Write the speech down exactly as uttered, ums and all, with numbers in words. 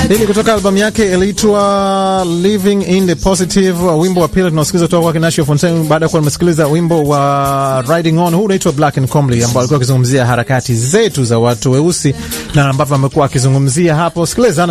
Hili kutoka albamu yake iliitwa Living in the Positive. Wimbo wa pili tunasikiliza kutoka kwa Kinashio Fontaine baada ya kuwa tumesikiliza wimbo wa Riding On. Huu unaitwa Black and Comely, ambao alikuwa akizungumzia harakati zetu za watu weusi na ambavyo amekuwa akizungumzia hapo. Sikiliza